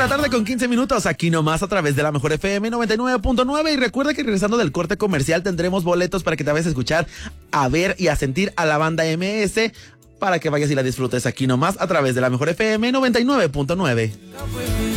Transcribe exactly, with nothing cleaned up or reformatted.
la tarde con quince minutos, aquí nomás a través de la Mejor F M noventa y nueve punto nueve. Y recuerda que regresando del corte comercial tendremos boletos para que te vayas a escuchar, a ver y a sentir a la banda M S, para que vayas y la disfrutes aquí nomás a través de la Mejor F M noventa y nueve punto nueve.